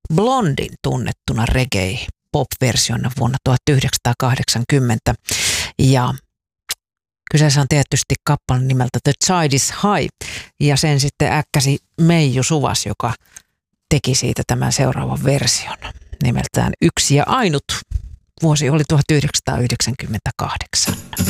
Blondin tunnettuna reggae-pop-versiona vuonna 1980. Ja kyseessä on tietysti kappale nimeltä The Tide is High, ja sen sitten äkkäsi Meiju Suvas, joka teki siitä tämän seuraavan version nimeltään Yksi ja ainut. Vuosi oli 1998.